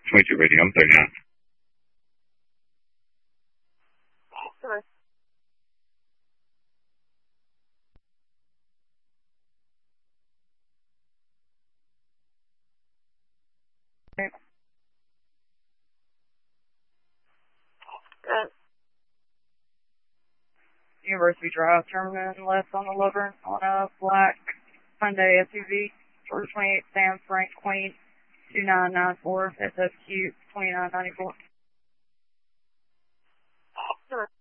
22 radio, I'm 39. Sorry. Good. University Drive, turn left on the Laverne on a black Hyundai SUV, Georgia 28, Sam Frank Queen, 2994, SSQ 2994. Sorry.